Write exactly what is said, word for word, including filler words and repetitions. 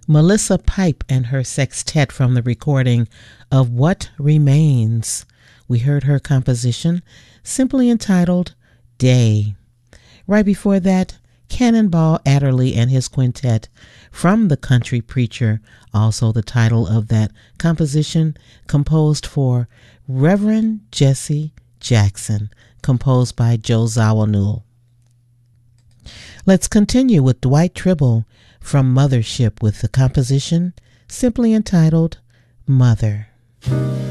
Melissa Pipe and her sextet from the recording of What Remains. We heard her composition, simply entitled Day. Right before that, Cannonball Adderley and his quintet from The Country Preacher, also the title of that composition, composed for Reverend Jesse Jackson, composed by Joe Zawinul. Let's continue with Dwight Tribble from Mothership with the composition simply entitled Mother.